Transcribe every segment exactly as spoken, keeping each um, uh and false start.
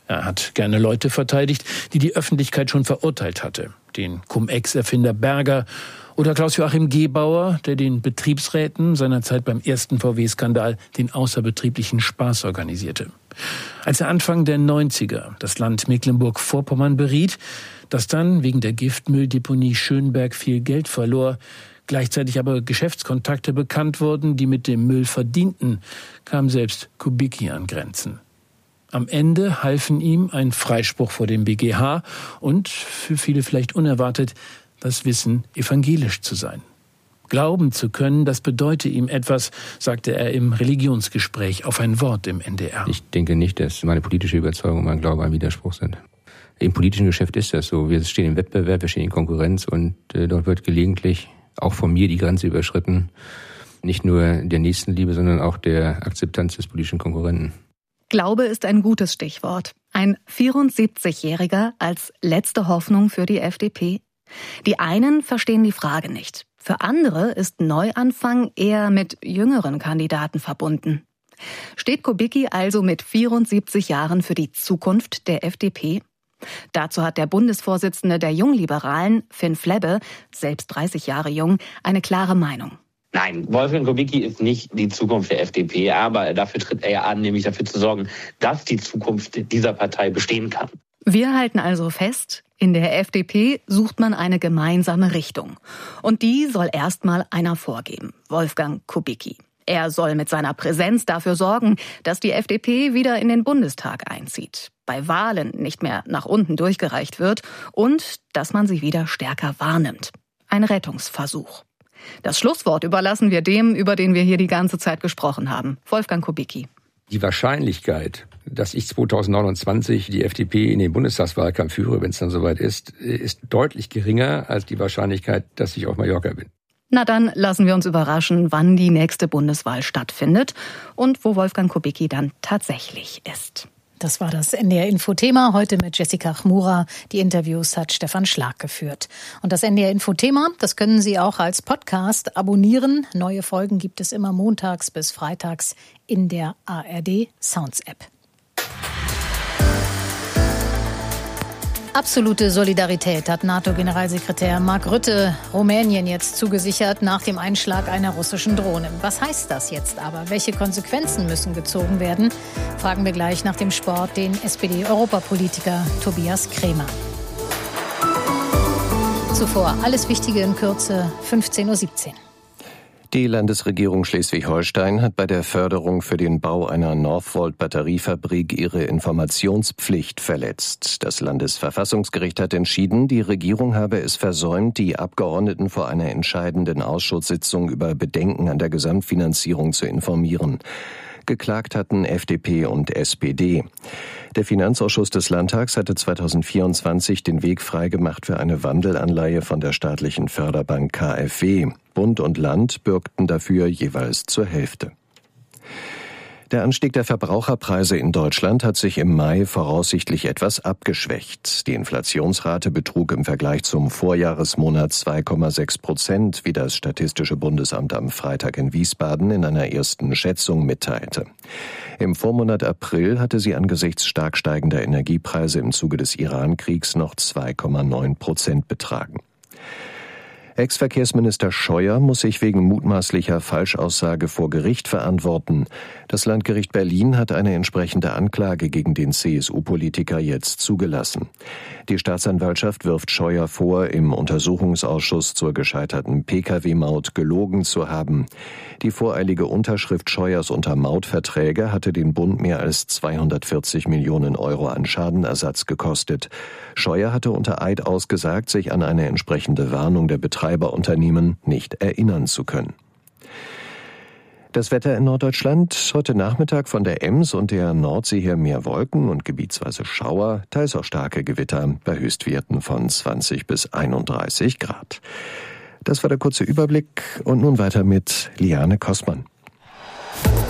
Er hat gerne Leute verteidigt, die die Öffentlichkeit schon verurteilt hatte. Den Cum-Ex-Erfinder Berger oder Klaus-Joachim Gebauer, der den Betriebsräten seinerzeit beim ersten V W-Skandal den außerbetrieblichen Spaß organisierte. Als er Anfang der neunziger das Land Mecklenburg-Vorpommern beriet, das dann wegen der Giftmülldeponie Schönberg viel Geld verlor, gleichzeitig aber Geschäftskontakte bekannt wurden, die mit dem Müll verdienten, kam selbst Kubicki an Grenzen. Am Ende halfen ihm ein Freispruch vor dem B G H und, für viele vielleicht unerwartet, das Wissen, evangelisch zu sein. Glauben zu können, das bedeute ihm etwas, sagte er im Religionsgespräch auf ein Wort im N D R. Ich denke nicht, dass meine politische Überzeugung und mein Glaube ein Widerspruch sind. Im politischen Geschäft ist das so. Wir stehen im Wettbewerb, wir stehen in Konkurrenz und äh, dort wird gelegentlich auch von mir die Grenze überschritten. Nicht nur der Nächstenliebe, sondern auch der Akzeptanz des politischen Konkurrenten. Glaube ist ein gutes Stichwort. Ein vierundsiebzigjähriger als letzte Hoffnung für die F D P. Die einen verstehen die Frage nicht. Für andere ist Neuanfang eher mit jüngeren Kandidaten verbunden. Steht Kubicki also mit vierundsiebzig Jahren für die Zukunft der F D P? Dazu hat der Bundesvorsitzende der Jungliberalen, Finn Flebbe, selbst dreißig Jahre jung, eine klare Meinung. Nein, Wolfgang Kubicki ist nicht die Zukunft der F D P, aber dafür tritt er ja an, nämlich dafür zu sorgen, dass die Zukunft dieser Partei bestehen kann. Wir halten also fest, in der F D P sucht man eine gemeinsame Richtung. Und die soll erstmal einer vorgeben, Wolfgang Kubicki. Er soll mit seiner Präsenz dafür sorgen, dass die F D P wieder in den Bundestag einzieht, bei Wahlen nicht mehr nach unten durchgereicht wird und dass man sie wieder stärker wahrnimmt. Ein Rettungsversuch. Das Schlusswort überlassen wir dem, über den wir hier die ganze Zeit gesprochen haben, Wolfgang Kubicki. Die Wahrscheinlichkeit, dass ich zweitausendneunundzwanzig die F D P in den Bundestagswahlkampf führe, wenn es dann soweit ist, ist deutlich geringer als die Wahrscheinlichkeit, dass ich auf Mallorca bin. Na dann lassen wir uns überraschen, wann die nächste Bundeswahl stattfindet und wo Wolfgang Kubicki dann tatsächlich ist. Das war das N D R-Info-Thema, heute mit Jessica Chmura. Die Interviews hat Stefan Schlag geführt. Und das N D R-Info-Thema, das können Sie auch als Podcast abonnieren. Neue Folgen gibt es immer montags bis freitags in der A R D-Sounds-App. Absolute Solidarität hat NATO-Generalsekretär Mark Rutte Rumänien jetzt zugesichert nach dem Einschlag einer russischen Drohne. Was heißt das jetzt aber? Welche Konsequenzen müssen gezogen werden? Fragen wir gleich nach dem Sport den S P D-Europapolitiker Tobias Kremer. Zuvor alles Wichtige in Kürze, fünfzehn Uhr siebzehn. Die Landesregierung Schleswig-Holstein hat bei der Förderung für den Bau einer Northvolt-Batteriefabrik ihre Informationspflicht verletzt. Das Landesverfassungsgericht hat entschieden, die Regierung habe es versäumt, die Abgeordneten vor einer entscheidenden Ausschusssitzung über Bedenken an der Gesamtfinanzierung zu informieren. Geklagt hatten F D P und S P D. Der Finanzausschuss des Landtags hatte zweitausendvierundzwanzig den Weg freigemacht für eine Wandelanleihe von der staatlichen Förderbank K f W. Bund und Land bürgten dafür jeweils zur Hälfte. Der Anstieg der Verbraucherpreise in Deutschland hat sich im Mai voraussichtlich etwas abgeschwächt. Die Inflationsrate betrug im Vergleich zum Vorjahresmonat zwei Komma sechs Prozent, wie das Statistische Bundesamt am Freitag in Wiesbaden in einer ersten Schätzung mitteilte. Im Vormonat April hatte sie angesichts stark steigender Energiepreise im Zuge des Iran-Kriegs noch zwei Komma neun Prozent betragen. Ex-Verkehrsminister Scheuer muss sich wegen mutmaßlicher Falschaussage vor Gericht verantworten. Das Landgericht Berlin hat eine entsprechende Anklage gegen den C S U-Politiker jetzt zugelassen. Die Staatsanwaltschaft wirft Scheuer vor, im Untersuchungsausschuss zur gescheiterten P K W-Maut gelogen zu haben. Die voreilige Unterschrift Scheuers unter Mautverträge hatte den Bund mehr als zweihundertvierzig Millionen Euro an Schadenersatz gekostet. Scheuer hatte unter Eid ausgesagt, sich an eine entsprechende Warnung der Betreiberunternehmen nicht erinnern zu können. Das Wetter in Norddeutschland: heute Nachmittag von der Ems und der Nordsee her mehr Wolken und gebietsweise Schauer, teils auch starke Gewitter bei Höchstwerten von zwanzig bis einunddreißig Grad. Das war der kurze Überblick und nun weiter mit Liane Kossmann.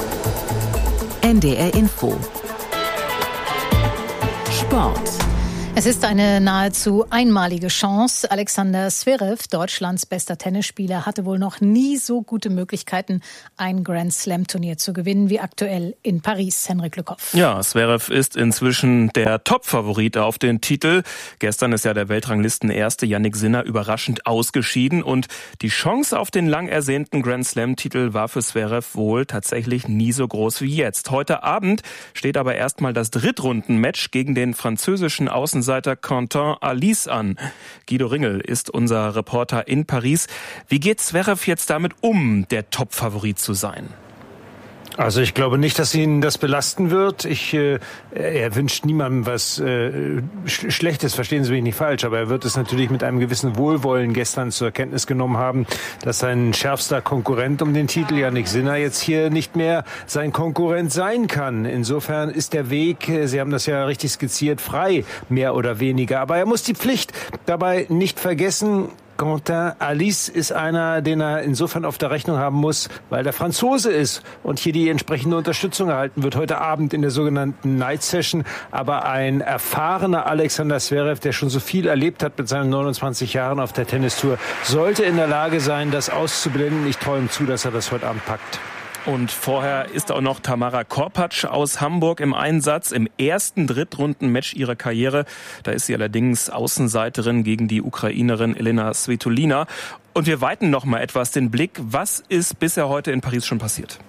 N D R Info. Sport. Es ist eine nahezu einmalige Chance. Alexander Zverev, Deutschlands bester Tennisspieler, hatte wohl noch nie so gute Möglichkeiten, ein Grand-Slam-Turnier zu gewinnen wie aktuell in Paris. Henrik Lückhoff. Ja, Zverev ist inzwischen der Top-Favorit auf den Titel. Gestern ist ja der Weltranglistenerste Jannik Sinner überraschend ausgeschieden und die Chance auf den lang ersehnten Grand-Slam-Titel war für Zverev wohl tatsächlich nie so groß wie jetzt. Heute Abend steht aber erstmal das Drittrunden-Match gegen den französischen Außenseiter Quentin Halys an. Guido Ringel ist unser Reporter in Paris. Wie geht Zverev jetzt damit um, der Top-Favorit zu sein? Also ich glaube nicht, dass ihn das belasten wird. Ich, äh, er wünscht niemandem was äh, Sch- Schlechtes, verstehen Sie mich nicht falsch, aber er wird es natürlich mit einem gewissen Wohlwollen gestern zur Kenntnis genommen haben, dass sein schärfster Konkurrent um den Titel, Jannik Sinner, jetzt hier nicht mehr sein Konkurrent sein kann. Insofern ist der Weg, Sie haben das ja richtig skizziert, frei, mehr oder weniger. Aber er muss die Pflicht dabei nicht vergessen. Quentin Halys ist einer, den er insofern auf der Rechnung haben muss, weil der Franzose ist und hier die entsprechende Unterstützung erhalten wird. Heute Abend in der sogenannten Night Session. Aber ein erfahrener Alexander Zverev, der schon so viel erlebt hat mit seinen neunundzwanzig Jahren auf der Tennistour, sollte in der Lage sein, das auszublenden. Ich traue ihm zu, dass er das heute Abend packt. Und vorher ist auch noch Tamara Korpatsch aus Hamburg im Einsatz im ersten Drittrunden-Match ihrer Karriere. Da ist sie allerdings Außenseiterin gegen die Ukrainerin Elena Svitolina. Und wir weiten noch mal etwas den Blick. Was ist bisher heute in Paris schon passiert?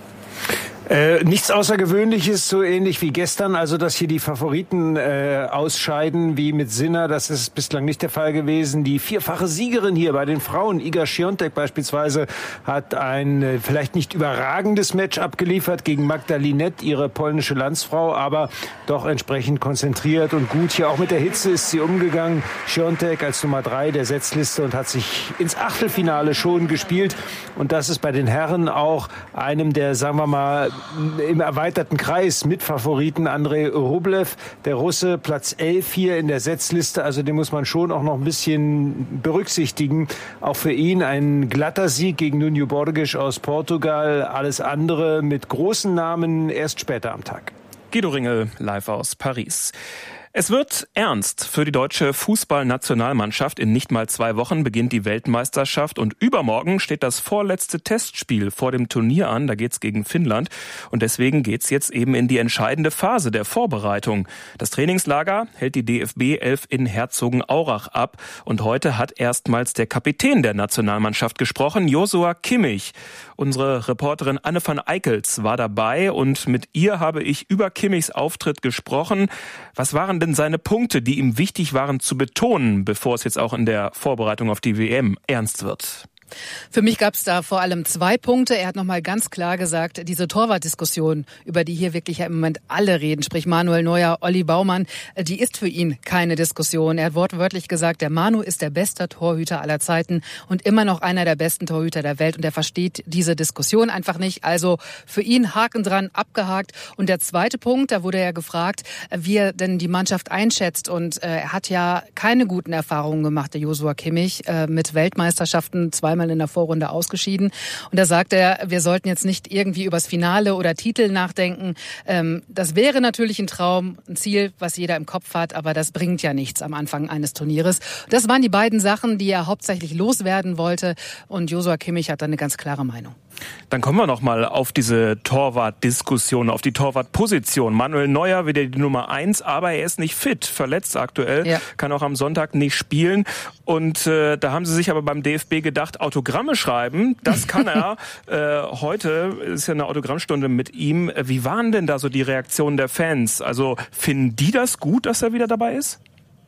Äh, nichts Außergewöhnliches, so ähnlich wie gestern, also dass hier die Favoriten äh, ausscheiden, wie mit Sinner, das ist bislang nicht der Fall gewesen. Die vierfache Siegerin hier bei den Frauen, Iga Świątek beispielsweise, hat ein äh, vielleicht nicht überragendes Match abgeliefert gegen Magda Linette, ihre polnische Landsfrau, aber doch entsprechend konzentriert und gut. Hier auch mit der Hitze ist sie umgegangen. Świątek als Nummer drei der Setzliste und hat sich ins Achtelfinale schon gespielt. Und das ist bei den Herren auch einem der, sagen wir mal, im erweiterten Kreis mit Favoriten. Andrei Rublev, der Russe, Platz elf hier in der Setzliste. Also den muss man schon auch noch ein bisschen berücksichtigen. Auch für ihn ein glatter Sieg gegen Nuno Borges aus Portugal. Alles andere mit großen Namen erst später am Tag. Guido Ringel, live aus Paris. Es wird ernst für die deutsche Fußballnationalmannschaft. In nicht mal zwei Wochen beginnt die Weltmeisterschaft und übermorgen steht das vorletzte Testspiel vor dem Turnier an. Da geht's gegen Finnland und deswegen geht's jetzt eben in die entscheidende Phase der Vorbereitung. Das Trainingslager hält die D F B elf in Herzogenaurach ab und heute hat erstmals der Kapitän der Nationalmannschaft gesprochen, Joshua Kimmich. Unsere Reporterin Anne van Eickels war dabei und mit ihr habe ich über Kimmichs Auftritt gesprochen. Was waren denn seine Punkte, die ihm wichtig waren zu betonen, bevor es jetzt auch in der Vorbereitung auf die W M ernst wird? Für mich gab es da vor allem zwei Punkte. Er hat nochmal ganz klar gesagt, diese Torwartdiskussion, über die hier wirklich im Moment alle reden, sprich Manuel Neuer, Olli Baumann, die ist für ihn keine Diskussion. Er hat wortwörtlich gesagt, der Manu ist der beste Torhüter aller Zeiten und immer noch einer der besten Torhüter der Welt und er versteht diese Diskussion einfach nicht. Also für ihn Haken dran, abgehakt. Und der zweite Punkt, da wurde er gefragt, wie er denn die Mannschaft einschätzt und äh, er hat ja keine guten Erfahrungen gemacht, der Joshua Kimmich, äh, mit Weltmeisterschaften, zweimal in der Vorrunde ausgeschieden. Und da sagt er, wir sollten jetzt nicht irgendwie übers Finale oder Titel nachdenken. Ähm, das wäre natürlich ein Traum, ein Ziel, was jeder im Kopf hat, aber das bringt ja nichts am Anfang eines Turnieres. Das waren die beiden Sachen, die er hauptsächlich loswerden wollte. Und Joshua Kimmich hat da eine ganz klare Meinung. Dann kommen wir noch mal auf diese Torwartdiskussion, auf die Torwartposition. Manuel Neuer wieder die Nummer eins, aber er ist nicht fit, verletzt aktuell, ja. Kann auch am Sonntag nicht spielen. Und äh, da haben sie sich aber beim D F B gedacht, Autogramme schreiben, das kann er. äh, heute ist ja eine Autogrammstunde mit ihm. Wie waren denn da so die Reaktionen der Fans? Also finden die das gut, dass er wieder dabei ist?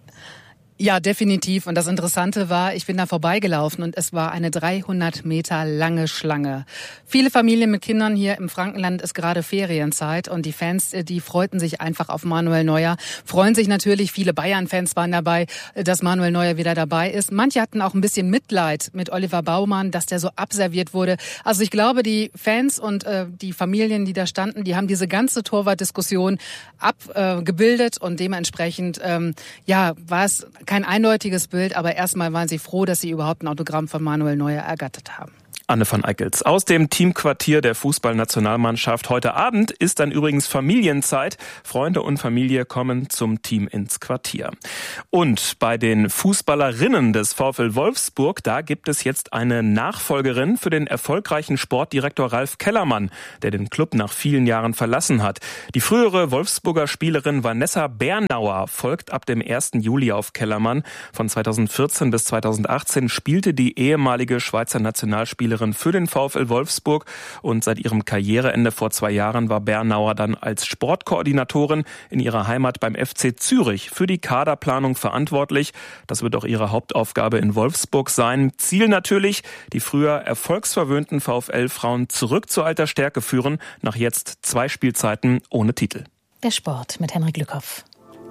Ja, definitiv. Und das Interessante war, ich bin da vorbeigelaufen und es war eine dreihundert Meter lange Schlange. Viele Familien mit Kindern hier im Frankenland ist gerade Ferienzeit und die Fans, die freuten sich einfach auf Manuel Neuer, freuen sich natürlich, viele Bayern-Fans waren dabei, dass Manuel Neuer wieder dabei ist. Manche hatten auch ein bisschen Mitleid mit Oliver Baumann, dass der so abserviert wurde. Also ich glaube, die Fans und äh, die Familien, die da standen, die haben diese ganze Torwartdiskussion abgebildet äh, und dementsprechend ähm, ja, war es kein eindeutiges Bild, aber erstmal waren sie froh, dass sie überhaupt ein Autogramm von Manuel Neuer ergattert haben. Anne van Eickels. Aus dem Teamquartier der Fußballnationalmannschaft. Heute Abend ist dann übrigens Familienzeit. Freunde und Familie kommen zum Team ins Quartier. Und bei den Fußballerinnen des VfL Wolfsburg, da gibt es jetzt eine Nachfolgerin für den erfolgreichen Sportdirektor Ralf Kellermann, der den Club nach vielen Jahren verlassen hat. Die frühere Wolfsburger Spielerin Vanessa Bernauer folgt ab dem ersten Juli auf Kellermann. Von zweitausendvierzehn bis zweitausendachtzehn spielte die ehemalige Schweizer Nationalspielerin für den VfL Wolfsburg und seit ihrem Karriereende vor zwei Jahren war Bernauer dann als Sportkoordinatorin in ihrer Heimat beim F C Zürich für die Kaderplanung verantwortlich. Das wird auch ihre Hauptaufgabe in Wolfsburg sein. Ziel natürlich, die früher erfolgsverwöhnten VfL-Frauen zurück zur alter Stärke führen, nach jetzt zwei Spielzeiten ohne Titel. Der Sport mit Henrik Lückhoff.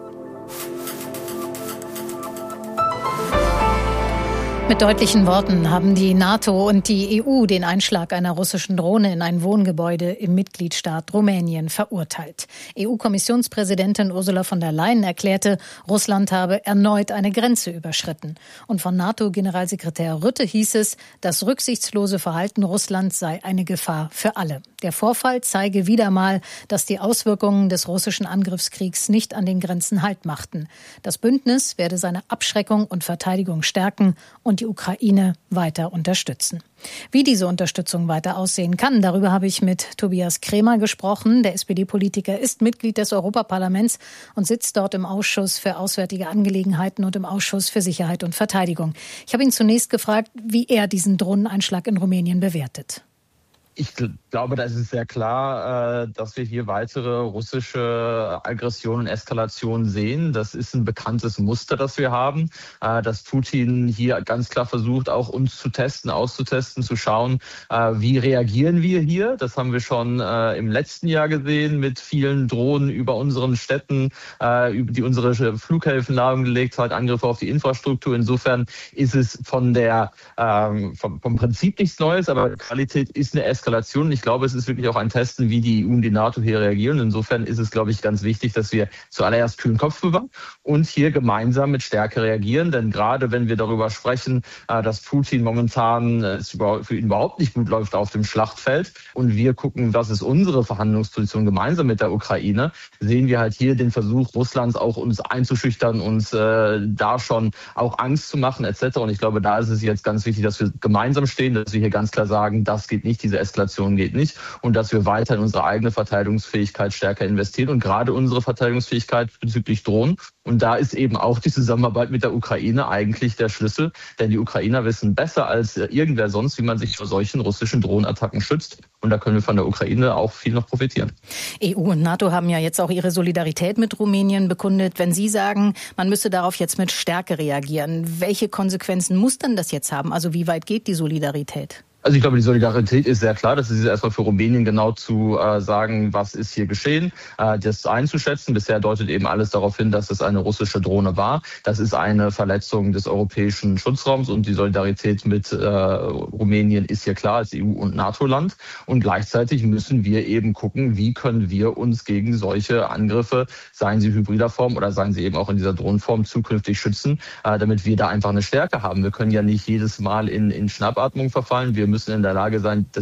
Mit deutlichen Worten haben die NATO und die E U den Einschlag einer russischen Drohne in ein Wohngebäude im Mitgliedstaat Rumänien verurteilt. E U-Kommissionspräsidentin Ursula von der Leyen erklärte, Russland habe erneut eine Grenze überschritten. Und von NATO-Generalsekretär Rutte hieß es, das rücksichtslose Verhalten Russlands sei eine Gefahr für alle. Der Vorfall zeige wieder mal, dass die Auswirkungen des russischen Angriffskriegs nicht an den Grenzen Halt machten. Das Bündnis werde seine Abschreckung und Verteidigung stärken und die Ukraine weiter unterstützen. Wie diese Unterstützung weiter aussehen kann, darüber habe ich mit Tobias Kremer gesprochen. Der S P D-Politiker ist Mitglied des Europaparlaments und sitzt dort im Ausschuss für Auswärtige Angelegenheiten und im Ausschuss für Sicherheit und Verteidigung. Ich habe ihn zunächst gefragt, wie er diesen Drohneneinschlag in Rumänien bewertet. Ich glaube, da ist es sehr klar, dass wir hier weitere russische Aggressionen und Eskalationen sehen. Das ist ein bekanntes Muster, das wir haben, dass Putin hier ganz klar versucht, auch uns zu testen, auszutesten, zu schauen, wie reagieren wir hier. Das haben wir schon im letzten Jahr gesehen mit vielen Drohnen über unseren Städten, die unsere Flughäfen lahmgelegt hat, Angriffe auf die Infrastruktur. Insofern ist es von der, vom, vom Prinzip nichts Neues, aber die Qualität ist eine Eskalation. Ich glaube, es ist wirklich auch ein Testen, wie die E U und die NATO hier reagieren. Insofern ist es, glaube ich, ganz wichtig, dass wir zuallererst kühlen Kopf bewahren und hier gemeinsam mit Stärke reagieren. Denn gerade wenn wir darüber sprechen, dass Putin momentan es für ihn überhaupt nicht gut läuft auf dem Schlachtfeld und wir gucken, was ist unsere Verhandlungsposition gemeinsam mit der Ukraine, sehen wir halt hier den Versuch Russlands auch uns einzuschüchtern, uns äh, da schon auch Angst zu machen et cetera. Und ich glaube, da ist es jetzt ganz wichtig, dass wir gemeinsam stehen, dass wir hier ganz klar sagen, das geht nicht, diese Eskalation geht nicht und dass wir weiter in unsere eigene Verteidigungsfähigkeit stärker investieren und gerade unsere Verteidigungsfähigkeit bezüglich Drohnen. Und da ist eben auch die Zusammenarbeit mit der Ukraine eigentlich der Schlüssel, denn die Ukrainer wissen besser als irgendwer sonst, wie man sich vor solchen russischen Drohnenattacken schützt. Und da können wir von der Ukraine auch viel noch profitieren. E U und NATO haben ja jetzt auch ihre Solidarität mit Rumänien bekundet. Wenn Sie sagen, man müsse darauf jetzt mit Stärke reagieren, welche Konsequenzen muss denn das jetzt haben? Also wie weit geht die Solidarität? Also ich glaube, die Solidarität ist sehr klar. Das ist erstmal für Rumänien genau zu äh, sagen, was ist hier geschehen, äh, das einzuschätzen. Bisher deutet eben alles darauf hin, dass es eine russische Drohne war. Das ist eine Verletzung des europäischen Schutzraums und die Solidarität mit äh, Rumänien ist hier klar als E U- und NATO-Land. Und gleichzeitig müssen wir eben gucken, wie können wir uns gegen solche Angriffe, seien sie hybrider Form oder seien sie eben auch in dieser Drohnenform, zukünftig schützen, äh, damit wir da einfach eine Stärke haben. Wir können ja nicht jedes Mal in, in Schnappatmung verfallen. Wir müssen in der Lage sein, das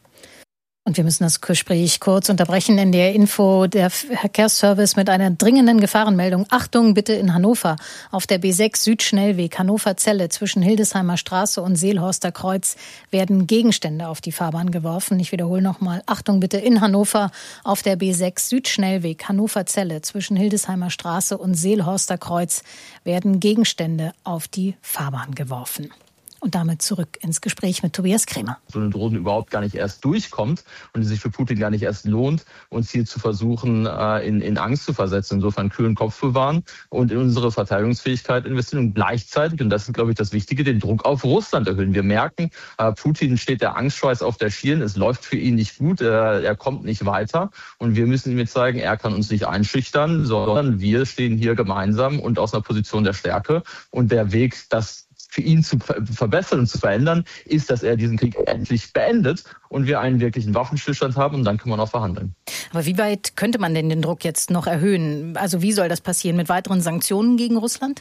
Und wir müssen das Gespräch kurz unterbrechen. In der Info der Verkehrsservice mit einer dringenden Gefahrenmeldung. Achtung bitte in Hannover. Auf der B sechs Südschnellweg Hannover-Celle zwischen Hildesheimer Straße und Seelhorster Kreuz werden Gegenstände auf die Fahrbahn geworfen. Ich wiederhole nochmal. Achtung bitte in Hannover. Auf der B sechs Südschnellweg Hannover-Celle zwischen Hildesheimer Straße und Seelhorster Kreuz werden Gegenstände auf die Fahrbahn geworfen. Und damit zurück ins Gespräch mit Tobias Kremer. So eine Drohne überhaupt gar nicht erst durchkommt und es sich für Putin gar nicht erst lohnt, uns hier zu versuchen, in, in Angst zu versetzen. Insofern kühlen Kopf bewahren und in unsere Verteidigungsfähigkeit investieren und gleichzeitig, und das ist, glaube ich, das Wichtige, den Druck auf Russland erhöhen. Wir merken, Putin steht der Angstschweiß auf der Stirn, es läuft für ihn nicht gut, er kommt nicht weiter und wir müssen ihm jetzt zeigen, er kann uns nicht einschüchtern, sondern wir stehen hier gemeinsam und aus einer Position der Stärke und der Weg, das für ihn zu verbessern und zu verändern, ist, dass er diesen Krieg endlich beendet und wir einen wirklichen Waffenstillstand haben und dann kann man auch verhandeln. Aber wie weit könnte man denn den Druck jetzt noch erhöhen? Also wie soll das passieren? Mit weiteren Sanktionen gegen Russland?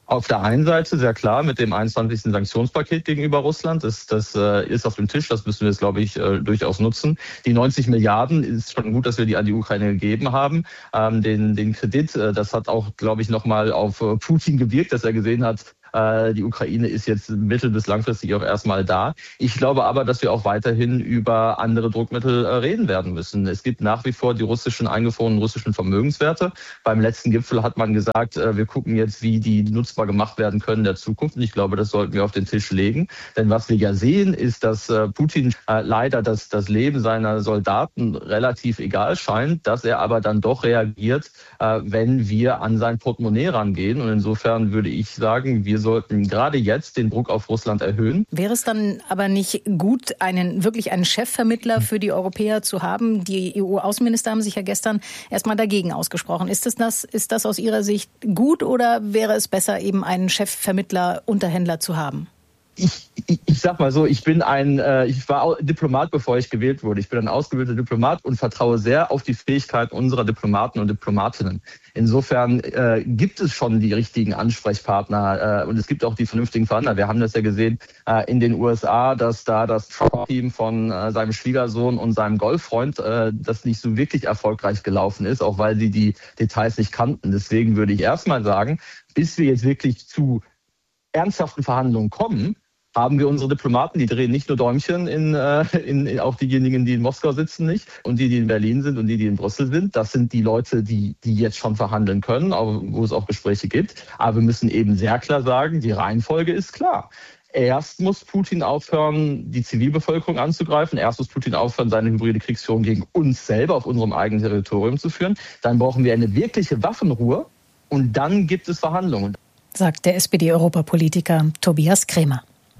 Auf der einen Seite sehr klar mit dem einundzwanzigsten Sanktionspaket gegenüber Russland. Das, das äh, ist auf dem Tisch, das müssen wir jetzt, glaube ich, äh, durchaus nutzen. Die neunzig Milliarden ist schon gut, dass wir die an die Ukraine gegeben haben. Ähm, den, den Kredit, äh, das hat auch, glaube ich, nochmal auf äh, Putin gewirkt, dass er gesehen hat, die Ukraine ist jetzt mittel- bis langfristig auch erstmal da. Ich glaube aber, dass wir auch weiterhin über andere Druckmittel reden werden müssen. Es gibt nach wie vor die russischen eingefrorenen russischen Vermögenswerte. Beim letzten Gipfel hat man gesagt, wir gucken jetzt, wie die nutzbar gemacht werden können in der Zukunft. Und ich glaube, das sollten wir auf den Tisch legen. Denn was wir ja sehen, ist, dass Putin leider das, das Leben seiner Soldaten relativ egal scheint, dass er aber dann doch reagiert, wenn wir an sein Portemonnaie rangehen. Und insofern würde ich sagen, wir sollten gerade jetzt den Druck auf Russland erhöhen. Wäre es dann aber nicht gut, einen wirklich einen Chefvermittler für die Europäer zu haben? Die E U-Außenminister haben sich ja gestern erstmal dagegen ausgesprochen. Ist das, das, ist das aus Ihrer Sicht gut oder wäre es besser, eben einen Chefvermittler, Unterhändler zu haben? Ich, ich, ich sag mal so, ich bin ein, äh, ich war Diplomat, bevor ich gewählt wurde. Ich bin ein ausgebildeter Diplomat und vertraue sehr auf die Fähigkeiten unserer Diplomaten und Diplomatinnen. Insofern äh, gibt es schon die richtigen Ansprechpartner äh, und es gibt auch die vernünftigen Verhandler. Wir haben das ja gesehen äh, in den U S A, dass da das Trump-Team von äh, seinem Schwiegersohn und seinem Golffreund, äh, das nicht so wirklich erfolgreich gelaufen ist, auch weil sie die Details nicht kannten. Deswegen würde ich erstmal sagen, bis wir jetzt wirklich zu ernsthaften Verhandlungen kommen, haben wir unsere Diplomaten, die drehen nicht nur Däumchen, in, äh, in, in auch diejenigen, die in Moskau sitzen, nicht, und die, die in Berlin sind und die, die in Brüssel sind. Das sind die Leute, die, die jetzt schon verhandeln können, wo es auch Gespräche gibt. Aber wir müssen eben sehr klar sagen, die Reihenfolge ist klar. Erst muss Putin aufhören, die Zivilbevölkerung anzugreifen. Erst muss Putin aufhören, seine hybride Kriegsführung gegen uns selber auf unserem eigenen Territorium zu führen. Dann brauchen wir eine wirkliche Waffenruhe und dann gibt es Verhandlungen. Sagt der S P D-Europapolitiker Tobias Krämer.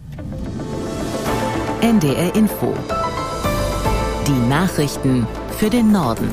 N D R Info. Die Nachrichten für den Norden.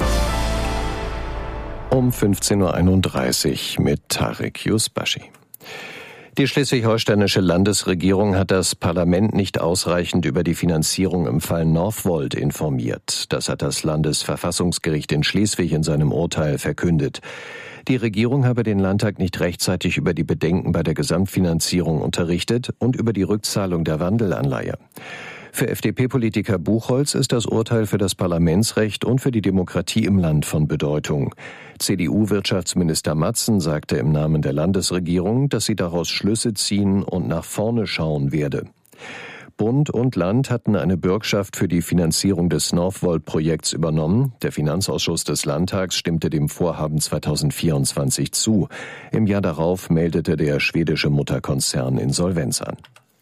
Um fünfzehn Uhr einunddreißig mit Tarek Yusbashi. Die schleswig-holsteinische Landesregierung hat das Parlament nicht ausreichend über die Finanzierung im Fall Northvolt informiert. Das hat das Landesverfassungsgericht in Schleswig in seinem Urteil verkündet. Die Regierung habe den Landtag nicht rechtzeitig über die Bedenken bei der Gesamtfinanzierung unterrichtet und über die Rückzahlung der Wandelanleihe. Für F D P-Politiker Buchholz ist das Urteil für das Parlamentsrecht und für die Demokratie im Land von Bedeutung. C D U-Wirtschaftsminister Matzen sagte im Namen der Landesregierung, dass sie daraus Schlüsse ziehen und nach vorne schauen werde. Bund und Land hatten eine Bürgschaft für die Finanzierung des Northvolt-Projekts übernommen. Der Finanzausschuss des Landtags stimmte dem Vorhaben zweitausendvierundzwanzig zu. Im Jahr darauf meldete der schwedische Mutterkonzern Insolvenz an.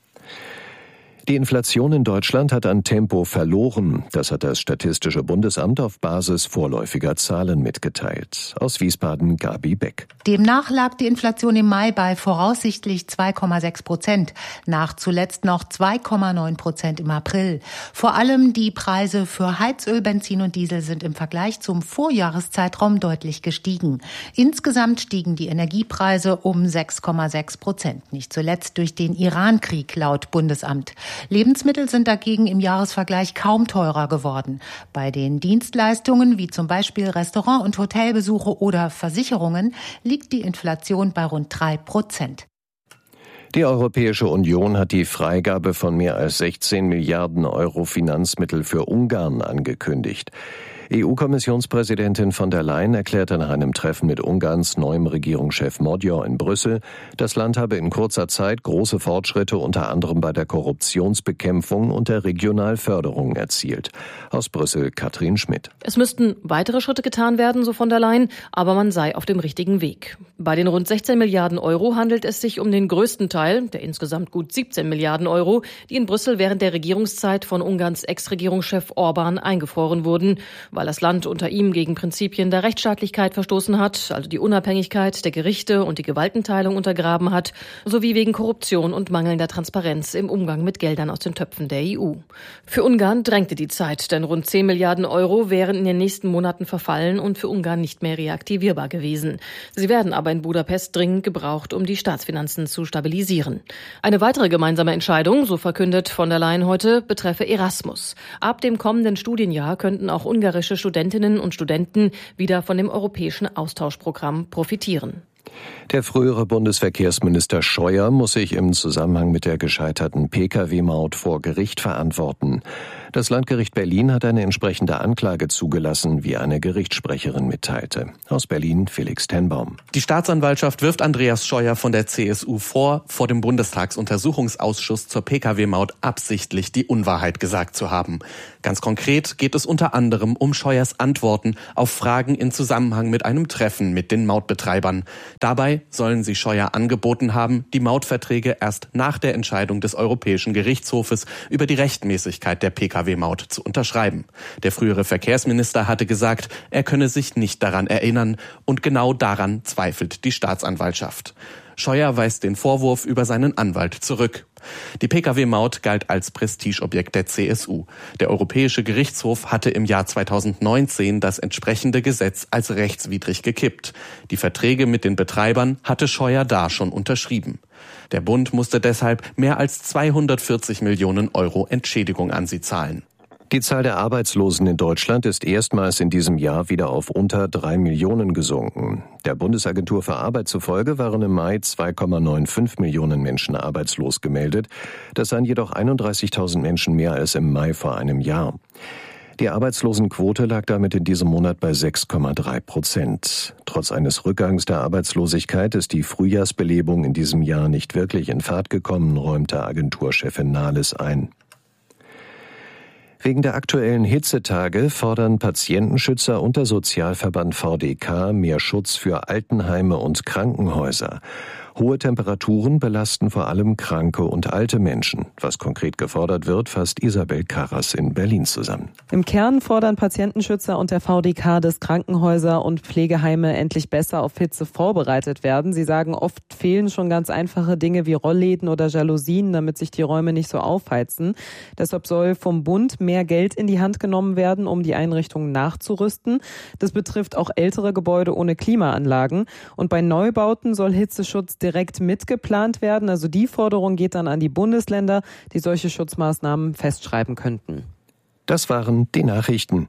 Die Inflation in Deutschland hat an Tempo verloren. Das hat das Statistische Bundesamt auf Basis vorläufiger Zahlen mitgeteilt. Aus Wiesbaden Gabi Beck. Demnach lag die Inflation im Mai bei voraussichtlich zwei Komma sechs Prozent, nach zuletzt noch zwei Komma neun Prozent im April. Vor allem die Preise für Heizöl, Benzin und Diesel sind im Vergleich zum Vorjahreszeitraum deutlich gestiegen. Insgesamt stiegen die Energiepreise um sechs Komma sechs Prozent, nicht zuletzt durch den Iran-Krieg laut Bundesamt. Lebensmittel sind dagegen im Jahresvergleich kaum teurer geworden. Bei den Dienstleistungen wie zum Beispiel Restaurant- und Hotelbesuche oder Versicherungen liegt die Inflation bei rund drei Prozent. Die Europäische Union hat die Freigabe von mehr als sechzehn Milliarden Euro Finanzmittel für Ungarn angekündigt. E U-Kommissionspräsidentin von der Leyen erklärte nach einem Treffen mit Ungarns neuem Regierungschef Magyar in Brüssel, das Land habe in kurzer Zeit große Fortschritte unter anderem bei der Korruptionsbekämpfung und der Regionalförderung erzielt. Aus Brüssel Katrin Schmidt. Es müssten weitere Schritte getan werden, so von der Leyen, aber man sei auf dem richtigen Weg. Bei den rund sechzehn Milliarden Euro handelt es sich um den größten Teil, der insgesamt gut siebzehn Milliarden Euro, die in Brüssel während der Regierungszeit von Ungarns Ex-Regierungschef Orbán eingefroren wurden, weil das Land unter ihm gegen Prinzipien der Rechtsstaatlichkeit verstoßen hat, also die Unabhängigkeit der Gerichte und die Gewaltenteilung untergraben hat, sowie wegen Korruption und mangelnder Transparenz im Umgang mit Geldern aus den Töpfen der E U. Für Ungarn drängte die Zeit, denn rund zehn Milliarden Euro wären in den nächsten Monaten verfallen und für Ungarn nicht mehr reaktivierbar gewesen. Sie werden aber in Budapest dringend gebraucht, um die Staatsfinanzen zu stabilisieren. Eine weitere gemeinsame Entscheidung, so verkündet von der Leyen heute, betreffe Erasmus. Ab dem kommenden Studienjahr könnten auch ungarische Studentinnen und Studenten wieder von dem europäischen Austauschprogramm profitieren. Der frühere Bundesverkehrsminister Scheuer muss sich im Zusammenhang mit der gescheiterten Pkw-Maut vor Gericht verantworten. Das Landgericht Berlin hat eine entsprechende Anklage zugelassen, wie eine Gerichtssprecherin mitteilte. Aus Berlin Felix Tenbaum. Die Staatsanwaltschaft wirft Andreas Scheuer von der C S U vor, vor dem Bundestagsuntersuchungsausschuss zur Pkw-Maut absichtlich die Unwahrheit gesagt zu haben. Ganz konkret geht es unter anderem um Scheuers Antworten auf Fragen in Zusammenhang mit einem Treffen mit den Mautbetreibern. Dabei sollen sie Scheuer angeboten haben, die Mautverträge erst nach der Entscheidung des Europäischen Gerichtshofes über die Rechtmäßigkeit der Pkw-Maut zu unterschreiben. Der frühere Verkehrsminister hatte gesagt, er könne sich nicht daran erinnern, und genau daran zweifelt die Staatsanwaltschaft. Scheuer weist den Vorwurf über seinen Anwalt zurück. Die Pkw-Maut galt als Prestigeobjekt der C S U. Der Europäische Gerichtshof hatte im Jahr zweitausendneunzehn das entsprechende Gesetz als rechtswidrig gekippt. Die Verträge mit den Betreibern hatte Scheuer da schon unterschrieben. Der Bund musste deshalb mehr als zweihundertvierzig Millionen Euro Entschädigung an sie zahlen. Die Zahl der Arbeitslosen in Deutschland ist erstmals in diesem Jahr wieder auf unter drei Millionen gesunken. Der Bundesagentur für Arbeit zufolge waren im Mai zwei Komma fünfundneunzig Millionen Menschen arbeitslos gemeldet. Das seien jedoch einunddreißigtausend Menschen mehr als im Mai vor einem Jahr. Die Arbeitslosenquote lag damit in diesem Monat bei sechs Komma drei Prozent. Trotz eines Rückgangs der Arbeitslosigkeit ist die Frühjahrsbelebung in diesem Jahr nicht wirklich in Fahrt gekommen, räumte Agenturchefin Nahles ein. Wegen der aktuellen Hitzetage fordern Patientenschützer und der Sozialverband V D K mehr Schutz für Altenheime und Krankenhäuser. Hohe Temperaturen belasten vor allem kranke und alte Menschen. Was konkret gefordert wird, fasst Isabel Karras in Berlin zusammen. Im Kern fordern Patientenschützer und der V D K, dass Krankenhäuser und Pflegeheime endlich besser auf Hitze vorbereitet werden. Sie sagen, oft fehlen schon ganz einfache Dinge wie Rollläden oder Jalousien, damit sich die Räume nicht so aufheizen. Deshalb soll vom Bund mehr Geld in die Hand genommen werden, um die Einrichtungen nachzurüsten. Das betrifft auch ältere Gebäude ohne Klimaanlagen. Und bei Neubauten soll Hitzeschutz direkt mitgeplant werden. Also die Forderung geht dann an die Bundesländer, die solche Schutzmaßnahmen festschreiben könnten. Das waren die Nachrichten.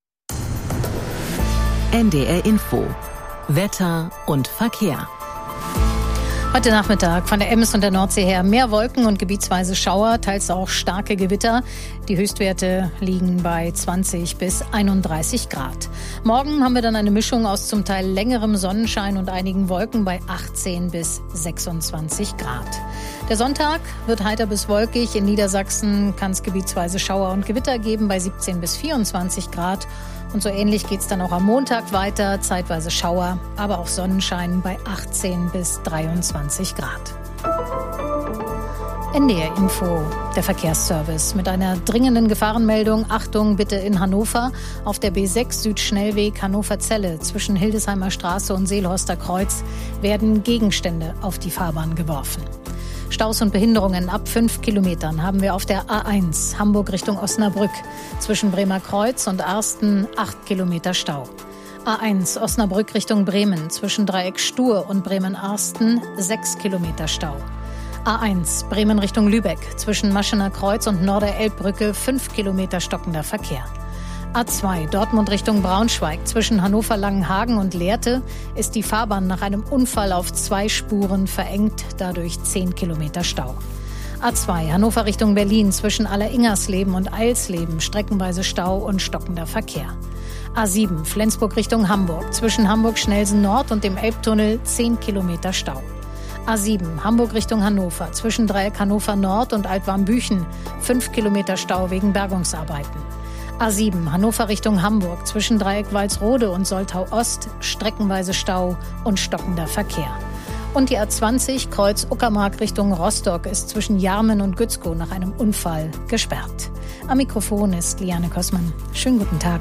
N D R Info. Wetter und Verkehr. Heute Nachmittag von der Ems und der Nordsee her mehr Wolken und gebietsweise Schauer, teils auch starke Gewitter. Die Höchstwerte liegen bei zwanzig bis einunddreißig Grad. Morgen haben wir dann eine Mischung aus zum Teil längerem Sonnenschein und einigen Wolken bei achtzehn bis sechsundzwanzig Grad. Der Sonntag wird heiter bis wolkig. In Niedersachsen kann es gebietsweise Schauer und Gewitter geben bei siebzehn bis vierundzwanzig Grad. Und so ähnlich geht es dann auch am Montag weiter. Zeitweise Schauer, aber auch Sonnenschein bei achtzehn bis dreiundzwanzig Grad. N D R Info, der Verkehrsservice mit einer dringenden Gefahrenmeldung. Achtung bitte in Hannover. Auf der B sechs Südschnellweg Hannover-Zelle zwischen Hildesheimer Straße und Seelhorster Kreuz werden Gegenstände auf die Fahrbahn geworfen. Staus und Behinderungen ab fünf Kilometern haben wir auf der A eins Hamburg Richtung Osnabrück. Zwischen Bremer Kreuz und Arsten acht Kilometer Stau. A eins Osnabrück Richtung Bremen. Zwischen Dreieck Stur und Bremen-Arsten sechs Kilometer Stau. A eins Bremen Richtung Lübeck. Zwischen Maschener Kreuz und Norder-Elbbrücke fünf Kilometer stockender Verkehr. A zwei Dortmund Richtung Braunschweig. Zwischen Hannover-Langenhagen und Lehrte ist die Fahrbahn nach einem Unfall auf zwei Spuren verengt, dadurch zehn Kilometer Stau. A zwei Hannover Richtung Berlin. Zwischen Alleringersleben und Eilsleben streckenweise Stau und stockender Verkehr. A sieben Flensburg Richtung Hamburg. Zwischen Hamburg-Schnelsen Nord und dem Elbtunnel zehn Kilometer Stau. A sieben Hamburg Richtung Hannover. Zwischen Dreieck Hannover Nord und Altwarmbüchen fünf Kilometer Stau wegen Bergungsarbeiten. A sieben Hannover Richtung Hamburg. Zwischen Dreieck Walsrode und Soltau Ost streckenweise Stau und stockender Verkehr. Und die A zwanzig Kreuz Uckermark Richtung Rostock ist zwischen Jarmen und Gützkow nach einem Unfall gesperrt. Am Mikrofon ist Liane Kossmann. Schönen guten Tag.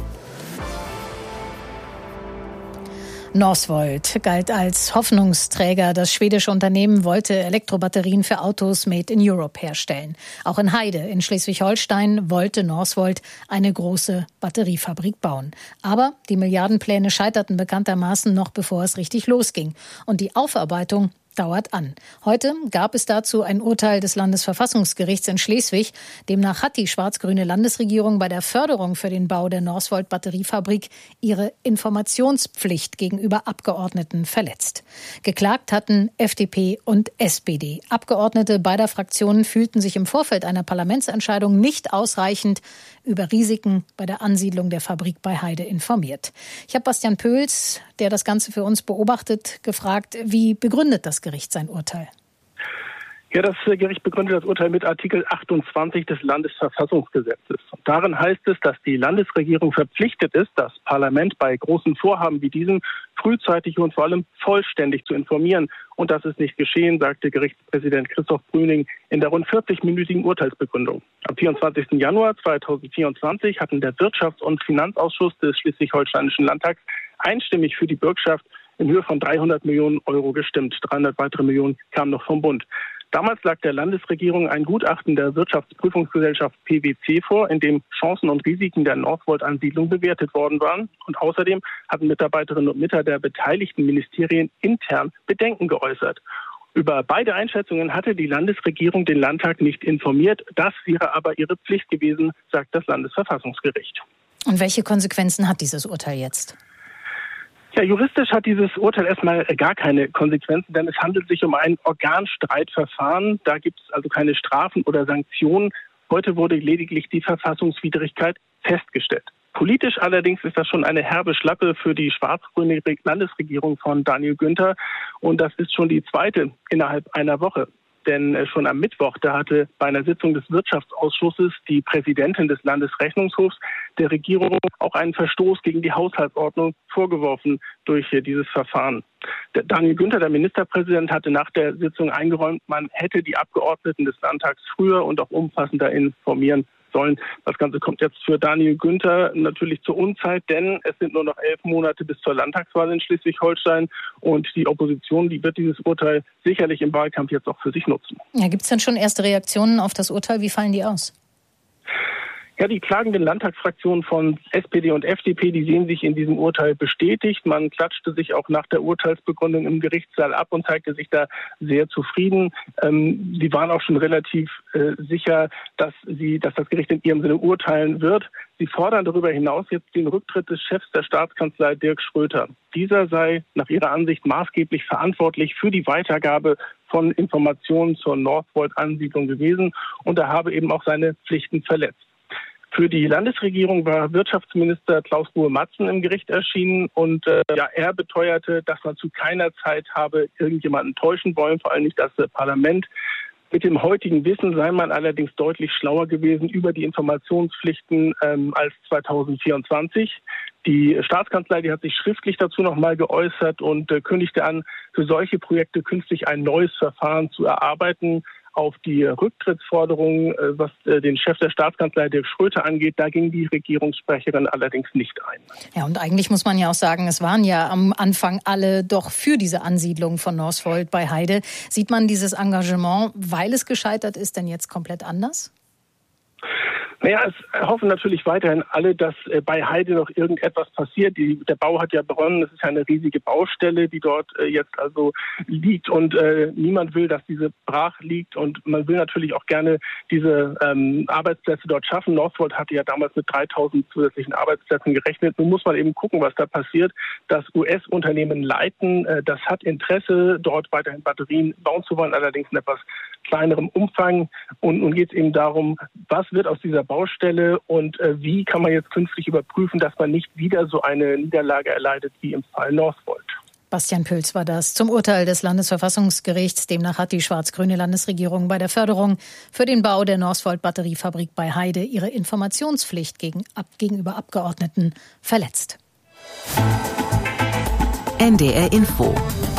Northvolt galt als Hoffnungsträger. Das schwedische Unternehmen wollte Elektrobatterien für Autos made in Europe herstellen. Auch in Heide in Schleswig-Holstein wollte Northvolt eine große Batteriefabrik bauen. Aber die Milliardenpläne scheiterten bekanntermaßen noch, bevor es richtig losging. Und die Aufarbeitung dauert an. Heute gab es dazu ein Urteil des Landesverfassungsgerichts in Schleswig. Demnach hat die schwarz-grüne Landesregierung bei der Förderung für den Bau der Northvolt Batteriefabrik ihre Informationspflicht gegenüber Abgeordneten verletzt. Geklagt hatten F D P und S P D. Abgeordnete beider Fraktionen fühlten sich im Vorfeld einer Parlamentsentscheidung nicht ausreichend über Risiken bei der Ansiedlung der Fabrik bei Heide informiert. Ich habe Bastian Pöls, der das Ganze für uns beobachtet, gefragt, wie begründet das Gericht sein Urteil? Ja, das Gericht begründet das Urteil mit Artikel achtundzwanzig des Landesverfassungsgesetzes. Darin heißt es, dass die Landesregierung verpflichtet ist, das Parlament bei großen Vorhaben wie diesem frühzeitig und vor allem vollständig zu informieren. Und das ist nicht geschehen, sagte Gerichtspräsident Christoph Brüning in der rund vierzig-minütigen Urteilsbegründung. Am vierundzwanzigsten Januar zweitausendvierundzwanzig hatten der Wirtschafts- und Finanzausschuss des Schleswig-Holsteinischen Landtags einstimmig für die Bürgschaft in Höhe von dreihundert Millionen Euro gestimmt. dreihundert weitere Millionen kamen noch vom Bund. Damals lag der Landesregierung ein Gutachten der Wirtschaftsprüfungsgesellschaft P W C vor, in dem Chancen und Risiken der Northvolt-Ansiedlung bewertet worden waren. Und außerdem hatten Mitarbeiterinnen und Mitarbeiter der beteiligten Ministerien intern Bedenken geäußert. Über beide Einschätzungen hatte die Landesregierung den Landtag nicht informiert. Das wäre aber ihre Pflicht gewesen, sagt das Landesverfassungsgericht. Und welche Konsequenzen hat dieses Urteil jetzt? Ja, juristisch hat dieses Urteil erstmal gar keine Konsequenzen, denn es handelt sich um ein Organstreitverfahren. Da gibt es also keine Strafen oder Sanktionen. Heute wurde lediglich die Verfassungswidrigkeit festgestellt. Politisch allerdings ist das schon eine herbe Schlappe für die schwarz-grüne Landesregierung von Daniel Günther. Und das ist schon die zweite innerhalb einer Woche. Denn schon am Mittwoch, da hatte bei einer Sitzung des Wirtschaftsausschusses die Präsidentin des Landesrechnungshofs der Regierung auch einen Verstoß gegen die Haushaltsordnung vorgeworfen durch dieses Verfahren. Der Daniel Günther, der Ministerpräsident, hatte nach der Sitzung eingeräumt, man hätte die Abgeordneten des Landtags früher und auch umfassender informieren sollen. Das Ganze kommt jetzt für Daniel Günther natürlich zur Unzeit, denn es sind nur noch elf Monate bis zur Landtagswahl in Schleswig-Holstein und die Opposition, die wird dieses Urteil sicherlich im Wahlkampf jetzt auch für sich nutzen. Ja, gibt es denn schon erste Reaktionen auf das Urteil? Wie fallen die aus? Ja, die klagenden Landtagsfraktionen von S P D und F D P, die sehen sich in diesem Urteil bestätigt. Man klatschte sich auch nach der Urteilsbegründung im Gerichtssaal ab und zeigte sich da sehr zufrieden. Ähm, sie waren auch schon relativ äh, sicher, dass sie, dass das Gericht in ihrem Sinne urteilen wird. Sie fordern darüber hinaus jetzt den Rücktritt des Chefs der Staatskanzlei, Dirk Schröter. Dieser sei nach ihrer Ansicht maßgeblich verantwortlich für die Weitergabe von Informationen zur Northvolt-Ansiedlung gewesen und er habe eben auch seine Pflichten verletzt. Für die Landesregierung war Wirtschaftsminister Klaus Ruhe-Matzen im Gericht erschienen und äh, ja, er beteuerte, dass man zu keiner Zeit habe irgendjemanden täuschen wollen, vor allem nicht das äh, Parlament. Mit dem heutigen Wissen sei man allerdings deutlich schlauer gewesen über die Informationspflichten ähm, als zweitausendvierundzwanzig. Die Staatskanzlei, die hat sich schriftlich dazu nochmal geäußert und äh, kündigte an, für solche Projekte künftig ein neues Verfahren zu erarbeiten. Auf die Rücktrittsforderung, was den Chef der Staatskanzlei Dirk Schröter angeht, da ging die Regierungssprecherin allerdings nicht ein. Ja, und eigentlich muss man ja auch sagen, es waren ja am Anfang alle doch für diese Ansiedlung von Northvolt bei Heide. Sieht man dieses Engagement, weil es gescheitert ist, denn jetzt komplett anders? Naja, es hoffen natürlich weiterhin alle, dass äh, bei Heide noch irgendetwas passiert. Die, der Bau hat ja begonnen. Es ist ja eine riesige Baustelle, die dort äh, jetzt also liegt. Und äh, niemand will, dass diese brach liegt. Und man will natürlich auch gerne diese ähm, Arbeitsplätze dort schaffen. Northvolt hatte ja damals mit dreitausend zusätzlichen Arbeitsplätzen gerechnet. Nun muss man eben gucken, was da passiert. Das U S-Unternehmen Leiten, äh, das hat Interesse, dort weiterhin Batterien bauen zu wollen, allerdings in etwas kleinerem Umfang. Und nun geht es eben darum, was wird aus dieser Baustelle und äh, wie kann man jetzt künftig überprüfen, dass man nicht wieder so eine Niederlage erleidet wie im Fall Northvolt. Bastian Pöls war das zum Urteil des Landesverfassungsgerichts. Demnach hat die schwarz-grüne Landesregierung bei der Förderung für den Bau der Northvolt-Batteriefabrik bei Heide ihre Informationspflicht gegen, ab, gegenüber Abgeordneten verletzt. N D R Info.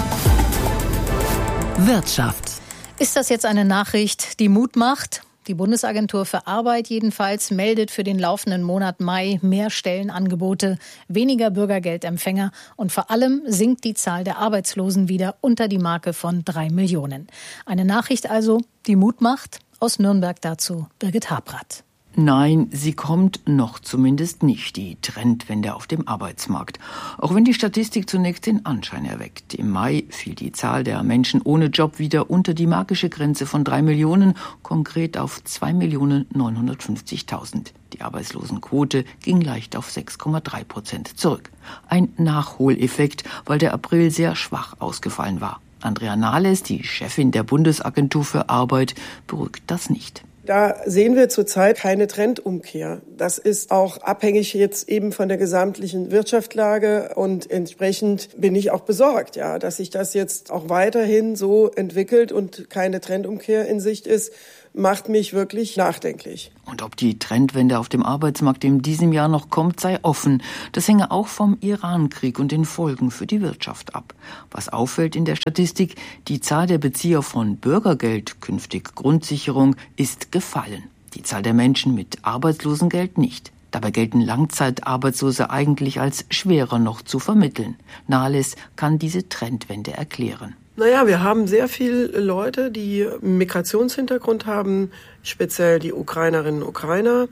Wirtschaft. Ist das jetzt eine Nachricht, die Mut macht? Die Bundesagentur für Arbeit jedenfalls meldet für den laufenden Monat Mai mehr Stellenangebote, weniger Bürgergeldempfänger und vor allem sinkt die Zahl der Arbeitslosen wieder unter die Marke von drei Millionen. Eine Nachricht also, die Mut macht. Aus Nürnberg dazu Birgit Habrath. Nein, sie kommt noch zumindest nicht, die Trendwende auf dem Arbeitsmarkt. Auch wenn die Statistik zunächst den Anschein erweckt. Im Mai fiel die Zahl der Menschen ohne Job wieder unter die magische Grenze von drei Millionen, konkret auf zwei Millionen neunhundertfünfzigtausend. Die Arbeitslosenquote ging leicht auf sechs Komma drei Prozent zurück. Ein Nachholeffekt, weil der April sehr schwach ausgefallen war. Andrea Nahles, die Chefin der Bundesagentur für Arbeit, beruhigt das nicht. Da sehen wir zurzeit keine Trendumkehr. Das ist auch abhängig jetzt eben von der gesamtlichen Wirtschaftslage und entsprechend bin ich auch besorgt, ja, dass sich das jetzt auch weiterhin so entwickelt und keine Trendumkehr in Sicht ist, macht mich wirklich nachdenklich. Und ob die Trendwende auf dem Arbeitsmarkt in diesem Jahr noch kommt, sei offen. Das hänge auch vom Iran-Krieg und den Folgen für die Wirtschaft ab. Was auffällt in der Statistik, die Zahl der Bezieher von Bürgergeld, künftig Grundsicherung, ist gefallen. Die Zahl der Menschen mit Arbeitslosengeld nicht. Dabei gelten Langzeitarbeitslose eigentlich als schwerer noch zu vermitteln. Nahles kann diese Trendwende erklären. Naja, wir haben sehr viele Leute, die Migrationshintergrund haben, speziell die Ukrainerinnen und Ukrainer,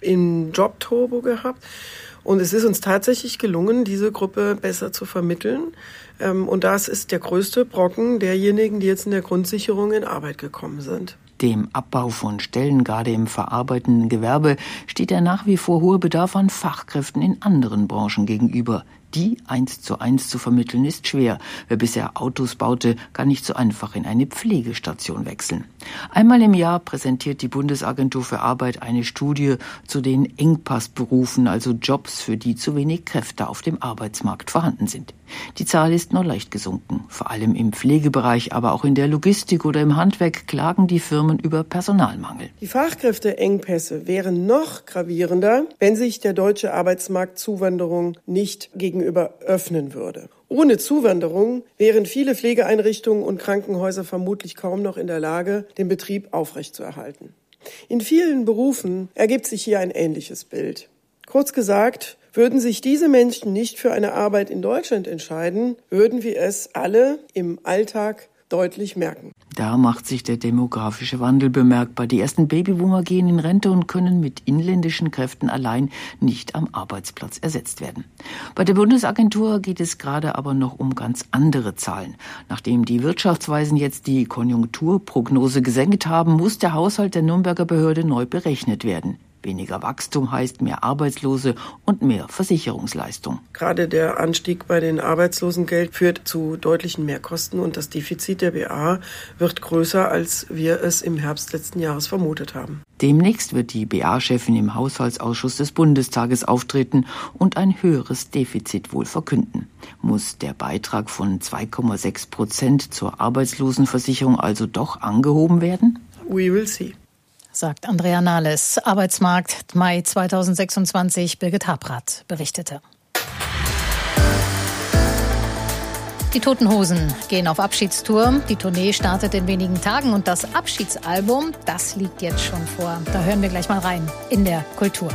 in Jobturbo gehabt. Und es ist uns tatsächlich gelungen, diese Gruppe besser zu vermitteln. Und das ist der größte Brocken derjenigen, die jetzt in der Grundsicherung in Arbeit gekommen sind. Dem Abbau von Stellen, gerade im verarbeitenden Gewerbe, steht der nach wie vor hohe Bedarf an Fachkräften in anderen Branchen gegenüber. Die eins zu eins zu vermitteln ist schwer. Wer bisher Autos baute, kann nicht so einfach in eine Pflegestation wechseln. Einmal im Jahr präsentiert die Bundesagentur für Arbeit eine Studie zu den Engpassberufen, also Jobs, für die zu wenig Kräfte auf dem Arbeitsmarkt vorhanden sind. Die Zahl ist nur leicht gesunken. Vor allem im Pflegebereich, aber auch in der Logistik oder im Handwerk klagen die Firmen über Personalmangel. Die Fachkräfteengpässe wären noch gravierender, wenn sich der deutsche Arbeitsmarkt Zuwanderung nicht gegenüber öffnen würde. Ohne Zuwanderung wären viele Pflegeeinrichtungen und Krankenhäuser vermutlich kaum noch in der Lage, den Betrieb aufrechtzuerhalten. In vielen Berufen ergibt sich hier ein ähnliches Bild. Kurz gesagt, würden sich diese Menschen nicht für eine Arbeit in Deutschland entscheiden, würden wir es alle im Alltag deutlich merken. Da macht sich der demografische Wandel bemerkbar. Die ersten Babyboomer gehen in Rente und können mit inländischen Kräften allein nicht am Arbeitsplatz ersetzt werden. Bei der Bundesagentur geht es gerade aber noch um ganz andere Zahlen. Nachdem die Wirtschaftsweisen jetzt die Konjunkturprognose gesenkt haben, muss der Haushalt der Nürnberger Behörde neu berechnet werden. Weniger Wachstum heißt mehr Arbeitslose und mehr Versicherungsleistung. Gerade der Anstieg bei den Arbeitslosengeld führt zu deutlichen Mehrkosten und das Defizit der B A wird größer, als wir es im Herbst letzten Jahres vermutet haben. Demnächst wird die B A-Chefin im Haushaltsausschuss des Bundestages auftreten und ein höheres Defizit wohl verkünden. Muss der Beitrag von zwei Komma sechs Prozent zur Arbeitslosenversicherung also doch angehoben werden? We will see. Sagt Andrea Nahles. Arbeitsmarkt Mai zweitausendsechsundzwanzig. Birgit Habrath berichtete. Die Toten Hosen gehen auf Abschiedstour. Die Tournee startet in wenigen Tagen und das Abschiedsalbum, das liegt jetzt schon vor. Da hören wir gleich mal rein in der Kultur.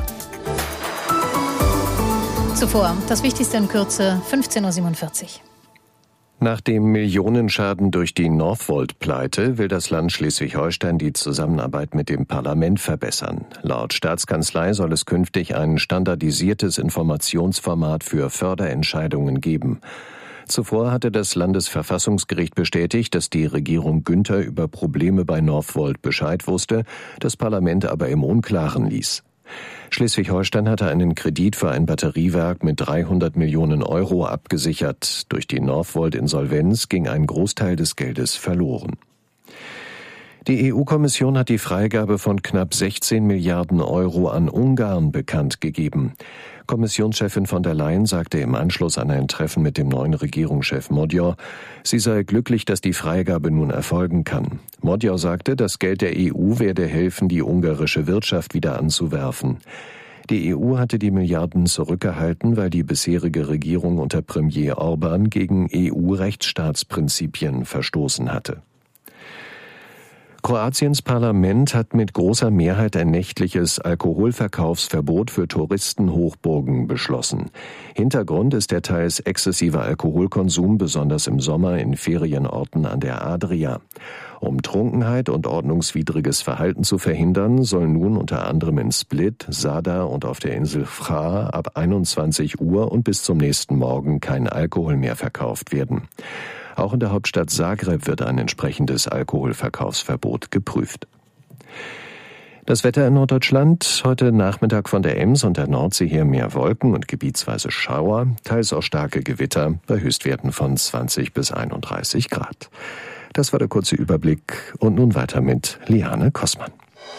Zuvor das Wichtigste in Kürze, fünfzehn Uhr siebenundvierzig. Nach dem Millionenschaden durch die Northvolt-Pleite will das Land Schleswig-Holstein die Zusammenarbeit mit dem Parlament verbessern. Laut Staatskanzlei soll es künftig ein standardisiertes Informationsformat für Förderentscheidungen geben. Zuvor hatte das Landesverfassungsgericht bestätigt, dass die Regierung Günther über Probleme bei Northvolt Bescheid wusste, das Parlament aber im Unklaren ließ. Schleswig-Holstein hatte einen Kredit für ein Batteriewerk mit dreihundert Millionen Euro abgesichert. Durch die Northvolt-Insolvenz ging ein Großteil des Geldes verloren. Die E U-Kommission hat die Freigabe von knapp sechzehn Milliarden Euro an Ungarn bekannt gegeben. Kommissionschefin von der Leyen sagte im Anschluss an ein Treffen mit dem neuen Regierungschef Modjor, sie sei glücklich, dass die Freigabe nun erfolgen kann. Modjor sagte, das Geld der E U werde helfen, die ungarische Wirtschaft wieder anzuwerfen. Die E U hatte die Milliarden zurückgehalten, weil die bisherige Regierung unter Premier Orban gegen E U-Rechtsstaatsprinzipien verstoßen hatte. Kroatiens Parlament hat mit großer Mehrheit ein nächtliches Alkoholverkaufsverbot für Touristenhochburgen beschlossen. Hintergrund ist der teils exzessive Alkoholkonsum, besonders im Sommer in Ferienorten an der Adria. Um Trunkenheit und ordnungswidriges Verhalten zu verhindern, soll nun unter anderem in Split, Zadar und auf der Insel Hvar ab einundzwanzig Uhr und bis zum nächsten Morgen kein Alkohol mehr verkauft werden. Auch in der Hauptstadt Zagreb wird ein entsprechendes Alkoholverkaufsverbot geprüft. Das Wetter in Norddeutschland: Heute Nachmittag von der Ems und der Nordsee her mehr Wolken und gebietsweise Schauer, teils auch starke Gewitter bei Höchstwerten von zwanzig bis einunddreißig Grad. Das war der kurze Überblick und nun weiter mit Liane Kossmann.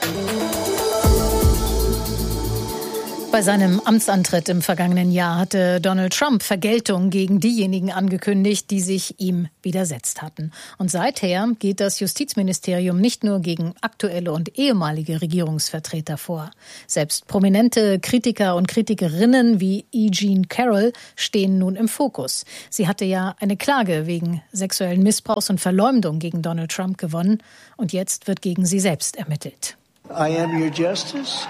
Bei seinem Amtsantritt im vergangenen Jahr hatte Donald Trump Vergeltung gegen diejenigen angekündigt, die sich ihm widersetzt hatten. Und seither geht das Justizministerium nicht nur gegen aktuelle und ehemalige Regierungsvertreter vor. Selbst prominente Kritiker und Kritikerinnen wie E. Jean Carroll stehen nun im Fokus. Sie hatte ja eine Klage wegen sexuellen Missbrauchs und Verleumdung gegen Donald Trump gewonnen. Und jetzt wird gegen sie selbst ermittelt. I am your justice.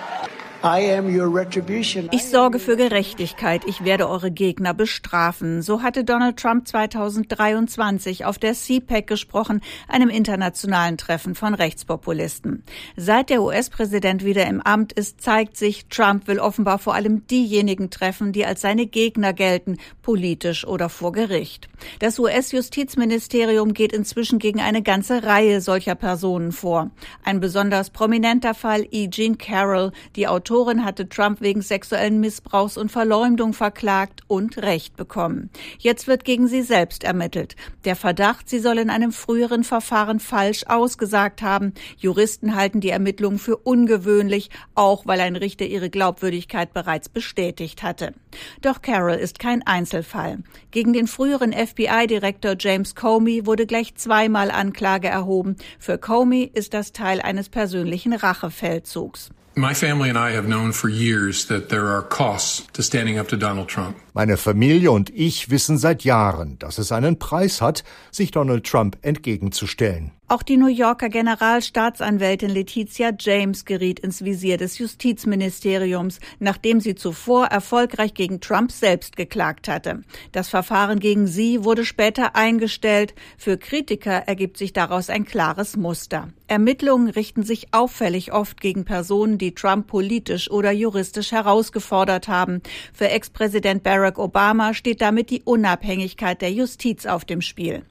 Ich sorge für Gerechtigkeit. Ich werde eure Gegner bestrafen. So hatte Donald Trump zweitausenddreiundzwanzig auf der C PAC gesprochen, einem internationalen Treffen von Rechtspopulisten. Seit der U S-Präsident wieder im Amt ist, zeigt sich, Trump will offenbar vor allem diejenigen treffen, die als seine Gegner gelten, politisch oder vor Gericht. Das U S-Justizministerium geht inzwischen gegen eine ganze Reihe solcher Personen vor. Ein besonders prominenter Fall: E. Jean Carroll, die Autorin, hatte Trump wegen sexuellen Missbrauchs und Verleumdung verklagt und Recht bekommen. Jetzt wird gegen sie selbst ermittelt. Der Verdacht, sie soll in einem früheren Verfahren falsch ausgesagt haben. Juristen halten die Ermittlungen für ungewöhnlich, auch weil ein Richter ihre Glaubwürdigkeit bereits bestätigt hatte. Doch Carroll ist kein Einzelfall. Gegen den früheren F B I-Direktor James Comey wurde gleich zweimal Anklage erhoben. Für Comey ist das Teil eines persönlichen Rachefeldzugs. My family and I have known for years that there are costs to standing up to Donald Trump. Meine Familie und ich wissen seit Jahren, dass es einen Preis hat, sich Donald Trump entgegenzustellen. Auch die New Yorker Generalstaatsanwältin Letitia James geriet ins Visier des Justizministeriums, nachdem sie zuvor erfolgreich gegen Trump selbst geklagt hatte. Das Verfahren gegen sie wurde später eingestellt. Für Kritiker ergibt sich daraus ein klares Muster. Ermittlungen richten sich auffällig oft gegen Personen, die Trump politisch oder juristisch herausgefordert haben. Für Ex-Präsident Barack Obama steht damit die Unabhängigkeit der Justiz auf dem Spiel.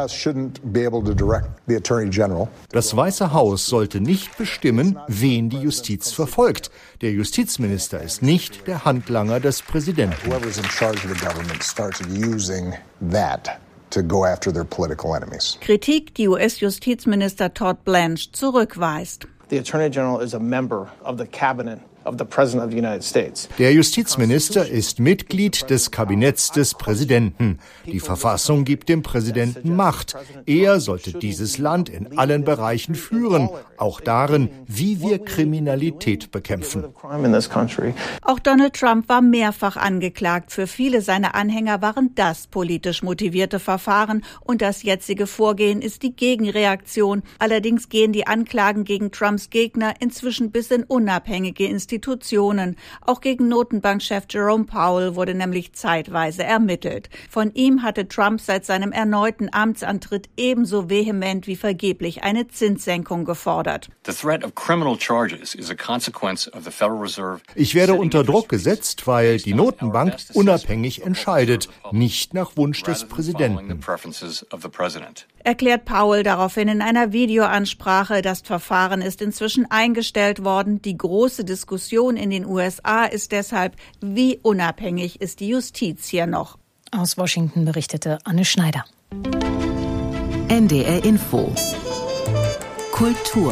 Das Weiße Haus sollte nicht bestimmen, wen die Justiz verfolgt. Der Justizminister ist nicht der Handlanger des Präsidenten. Kritik, die U S-Justizminister Todd Blanche zurückweist. The Attorney General is a member of the cabinet of the President of the United States. Der Justizminister ist Mitglied des Kabinetts des Präsidenten. Die Verfassung gibt dem Präsidenten Macht. Er sollte dieses Land in allen Bereichen führen, auch darin, wie wir Kriminalität bekämpfen. Auch Donald Trump war mehrfach angeklagt. Für viele seiner Anhänger waren das politisch motivierte Verfahren und das jetzige Vorgehen ist die Gegenreaktion. Allerdings gehen die Anklagen gegen Trumps Gegner inzwischen bis in unabhängige Institutionen. Institutionen. Auch gegen Notenbankchef Jerome Powell wurde nämlich zeitweise ermittelt. Von ihm hatte Trump seit seinem erneuten Amtsantritt ebenso vehement wie vergeblich eine Zinssenkung gefordert. Ich werde unter Druck gesetzt, weil die Notenbank unabhängig entscheidet, nicht nach Wunsch des Präsidenten. Erklärt Powell daraufhin in einer Videoansprache. Das Verfahren ist inzwischen eingestellt worden. Die große Diskussion in den U S A ist deshalb, wie unabhängig ist die Justiz hier noch? Aus Washington berichtete Anne Schneider. N D R Info. Kultur.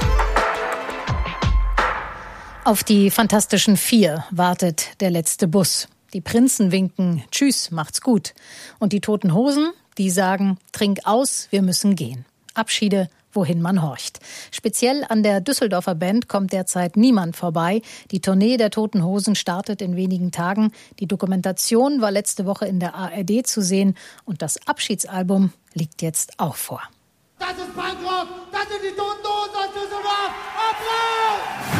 Auf die Fantastischen Vier wartet der letzte Bus. Die Prinzen winken, tschüss, macht's gut. Und die Toten Hosen, die sagen, trink aus, wir müssen gehen. Abschiede, wohin man horcht. Speziell an der Düsseldorfer Band kommt derzeit niemand vorbei. Die Tournee der Toten Hosen startet in wenigen Tagen. Die Dokumentation war letzte Woche in der A R D zu sehen und das Abschiedsalbum liegt jetzt auch vor. Das ist Punkrock, das sind die Toten Hosen! Applaus!